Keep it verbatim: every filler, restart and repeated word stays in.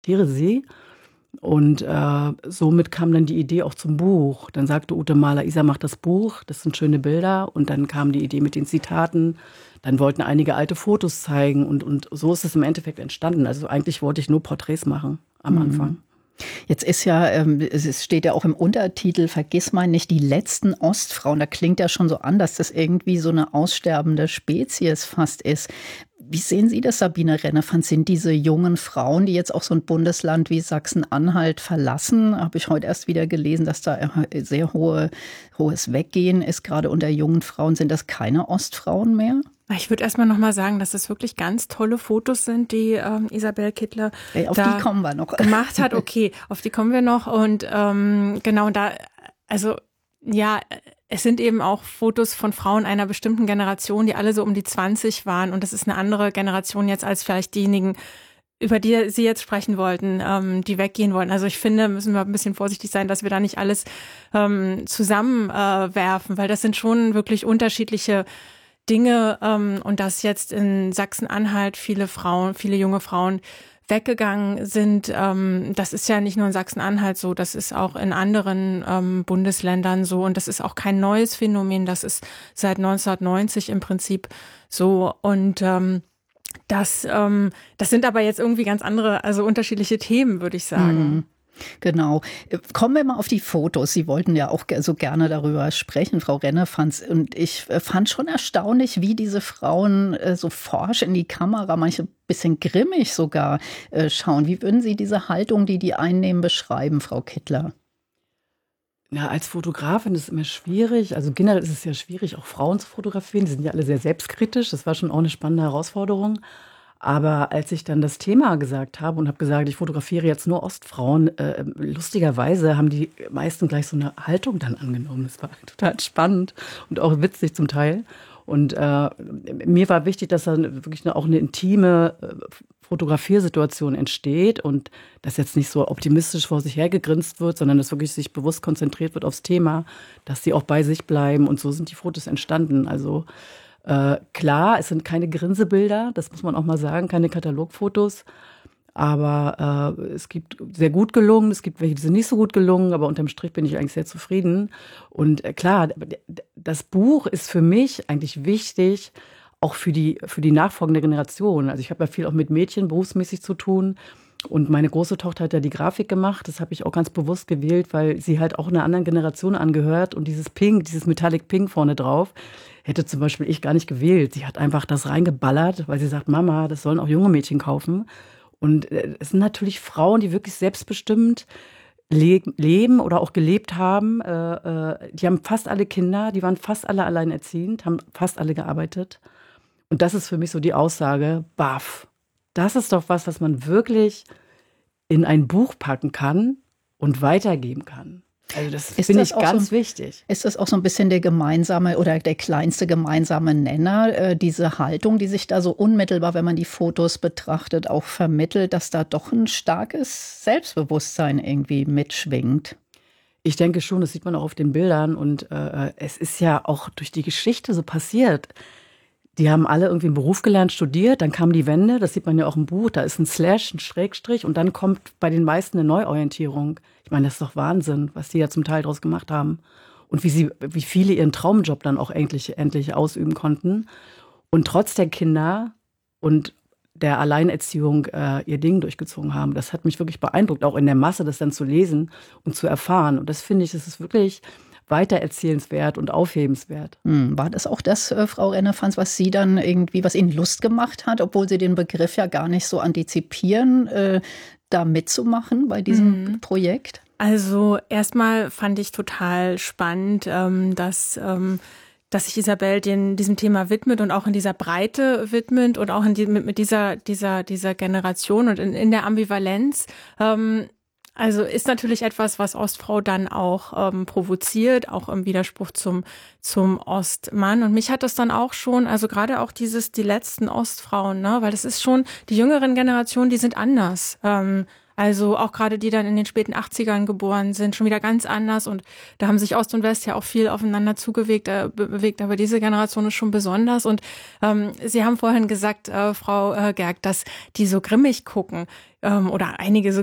Tiresee. Und äh, somit kam dann die Idee auch zum Buch. Dann sagte Ute Mahler, Isa macht das Buch, das sind schöne Bilder. Und dann kam die Idee mit den Zitaten. Dann wollten einige alte Fotos zeigen. Und, und so ist es im Endeffekt entstanden. Also eigentlich wollte ich nur Porträts machen am Mhm. Anfang. Jetzt ist ja, ähm, es steht ja auch im Untertitel, vergiss mal nicht die letzten Ostfrauen. Da klingt ja schon so an, dass das irgendwie so eine aussterbende Spezies fast ist. Wie sehen Sie das, Sabine Rennefanz? Sind diese jungen Frauen, die jetzt auch so ein Bundesland wie Sachsen-Anhalt verlassen, habe ich heute erst wieder gelesen, dass da sehr hohe, hohes Weggehen ist, gerade unter jungen Frauen. Sind das keine Ostfrauen mehr? Ich würde erstmal noch mal sagen, dass es wirklich ganz tolle Fotos sind, die ähm, Isabel Kittler Hey, auf da die kommen wir noch. gemacht hat. Okay, auf die kommen wir noch. Und ähm, genau da, also ja, es sind eben auch Fotos von Frauen einer bestimmten Generation, die alle so um die zwanzig waren. Und das ist eine andere Generation jetzt als vielleicht diejenigen, über die Sie jetzt sprechen wollten, ähm, die weggehen wollten. Also ich finde, müssen wir ein bisschen vorsichtig sein, dass wir da nicht alles ähm, zusammenwerfen, äh, weil das sind schon wirklich unterschiedliche Dinge, ähm, und dass jetzt in Sachsen-Anhalt viele Frauen, viele junge Frauen weggegangen sind, ähm, das ist ja nicht nur in Sachsen-Anhalt so, das ist auch in anderen ähm, Bundesländern so und das ist auch kein neues Phänomen, das ist seit neunzehnhundertneunzig im Prinzip so und ähm, das, ähm, das sind aber jetzt irgendwie ganz andere, also unterschiedliche Themen, würde ich sagen. Mhm. Genau. Kommen wir mal auf die Fotos. Sie wollten ja auch so gerne darüber sprechen, Frau Rennefanz. Und ich fand schon erstaunlich, wie diese Frauen so forsch in die Kamera, manche ein bisschen grimmig sogar schauen. Wie würden Sie diese Haltung, die die einnehmen, beschreiben, Frau Kittler? Ja, als Fotografin ist es immer schwierig. Also generell ist es ja schwierig, auch Frauen zu fotografieren. Die sind ja alle sehr selbstkritisch. Das war schon auch eine spannende Herausforderung. Aber als ich dann das Thema gesagt habe und habe gesagt, ich fotografiere jetzt nur Ostfrauen, äh, lustigerweise haben die meisten gleich so eine Haltung dann angenommen. Das war total spannend und auch witzig zum Teil. Und äh, mir war wichtig, dass da wirklich eine, auch eine intime äh, Fotografiersituation entsteht und dass jetzt nicht so optimistisch vor sich hergegrinst wird, sondern dass wirklich sich bewusst konzentriert wird aufs Thema, dass sie auch bei sich bleiben. Und so sind die Fotos entstanden. Also Äh, klar, es sind keine Grinsebilder, das muss man auch mal sagen, keine Katalogfotos. Aber äh, es gibt sehr gut gelungen, es gibt welche, die sind nicht so gut gelungen, aber unterm Strich bin ich eigentlich sehr zufrieden. Und äh, klar, das Buch ist für mich eigentlich wichtig, auch für die, für die nachfolgende Generation. Also ich habe ja viel auch mit Mädchen berufsmäßig zu tun. Und meine große Tochter hat ja die Grafik gemacht. Das habe ich auch ganz bewusst gewählt, weil sie halt auch einer anderen Generation angehört. Und dieses Pink, dieses Metallic Pink vorne drauf, hätte zum Beispiel ich gar nicht gewählt. Sie hat einfach das reingeballert, weil sie sagt, Mama, das sollen auch junge Mädchen kaufen. Und es sind natürlich Frauen, die wirklich selbstbestimmt le- leben oder auch gelebt haben. Äh, äh, die haben fast alle Kinder, die waren fast alle alleinerziehend, haben fast alle gearbeitet. Und das ist für mich so die Aussage, baff. Das ist doch was, was man wirklich in ein Buch packen kann und weitergeben kann. Also das finde ich ganz so, wichtig. Ist das auch so ein bisschen der gemeinsame oder der kleinste gemeinsame Nenner, äh, diese Haltung, die sich da so unmittelbar, wenn man die Fotos betrachtet, auch vermittelt, dass da doch ein starkes Selbstbewusstsein irgendwie mitschwingt? Ich denke schon, das sieht man auch auf den Bildern. Und äh, es ist ja auch durch die Geschichte so passiert. Die haben alle irgendwie einen Beruf gelernt, studiert, dann kam die Wende, das sieht man ja auch im Buch, da ist ein Slash, ein Schrägstrich und dann kommt bei den meisten eine Neuorientierung. Ich meine, das ist doch Wahnsinn, was die ja zum Teil daraus gemacht haben und wie sie, wie viele ihren Traumjob dann auch endlich, endlich ausüben konnten und trotz der Kinder und der Alleinerziehung äh, ihr Ding durchgezogen haben. Das hat mich wirklich beeindruckt, auch in der Masse das dann zu lesen und zu erfahren. Und das finde ich, das ist wirklich weitererzählenswert und aufhebenswert. Hm, war das auch das, äh, Frau Rennefanz, was Sie dann irgendwie, was Ihnen Lust gemacht hat, obwohl Sie den Begriff ja gar nicht so antizipieren, äh, da mitzumachen bei diesem mhm. Projekt? Also erstmal fand ich total spannend, ähm, dass, ähm, dass sich Isabel den, diesem Thema widmet und auch in dieser Breite widmet und auch in die, mit, mit dieser, dieser, dieser Generation und in, in der Ambivalenz. Ähm, Also ist natürlich etwas, was Ostfrau dann auch ähm, provoziert, auch im Widerspruch zum zum Ostmann. Und mich hat das dann auch schon, also gerade auch dieses, die letzten Ostfrauen, ne, weil das ist schon, die jüngeren Generationen, die sind anders. Ähm, Also auch gerade die dann in den späten achtzigern geboren sind, schon wieder ganz anders. Und da haben sich Ost und West ja auch viel aufeinander zugewegt, äh, bewegt. Aber diese Generation ist schon besonders. Und ähm, Sie haben vorhin gesagt, äh, Frau äh, Gerg, dass die so grimmig gucken ähm, oder einige so